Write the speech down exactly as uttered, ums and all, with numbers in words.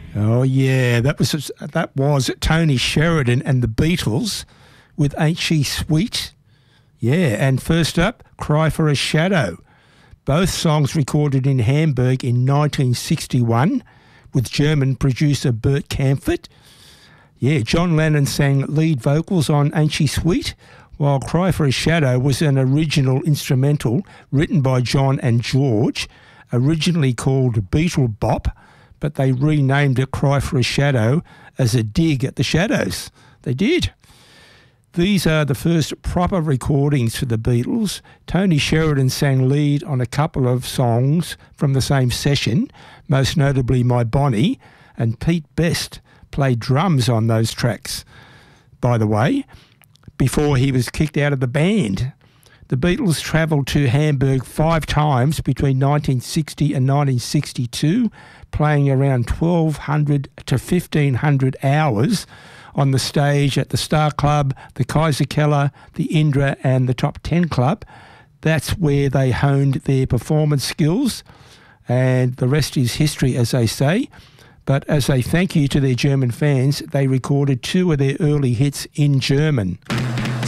Oh, yeah, that was that was Tony Sheridan and the Beatles with Ain't She Sweet? Yeah, and first up, Cry for a Shadow. Both songs recorded in Hamburg in nineteen sixty-one with German producer Bert Kaempfert. Yeah, John Lennon sang lead vocals on Ain't She Sweet, while Cry for a Shadow was an original instrumental written by John and George, originally called Beatle Bop, but they renamed it Cry for a Shadow as a dig at the Shadows. They did. These are the first proper recordings for the Beatles. Tony Sheridan sang lead on a couple of songs from the same session, most notably My Bonnie, and Pete Best played drums on those tracks, by the way, before he was kicked out of the band. The Beatles travelled to Hamburg five times between nineteen sixty and nineteen sixty-two, playing around twelve hundred to fifteen hundred hours on the stage at the Star Club, the Kaiser Keller, the Indra and the Top Ten Club. That's where they honed their performance skills, and the rest is history, as they say. But as a thank you to their German fans, they recorded two of their early hits in German.